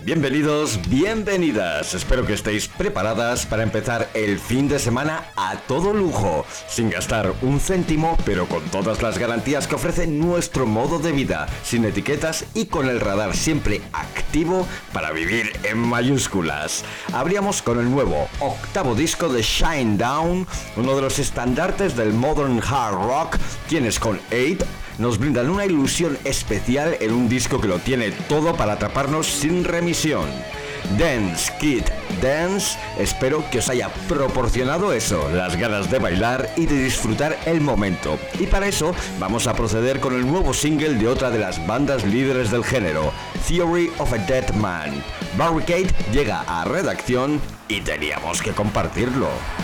Bienvenidos, bienvenidas. Espero que estéis preparadas para empezar el fin de semana a todo lujo, sin gastar un céntimo, pero con todas las garantías que ofrece nuestro modo de vida, sin etiquetas y con el radar siempre activo para vivir en mayúsculas. Abríamos con el nuevo octavo disco de Shinedown, uno de los estandartes del Modern Hard Rock, quienes con 8 nos brindan una ilusión especial en un disco que lo tiene todo para atraparnos sin remisión. Dance Kid Dance, espero que os haya proporcionado eso, las ganas de bailar y de disfrutar el momento. Y para eso vamos a proceder con el nuevo single de otra de las bandas líderes del género, Theory of a Dead Man. Barricade llega a redacción y teníamos que compartirlo.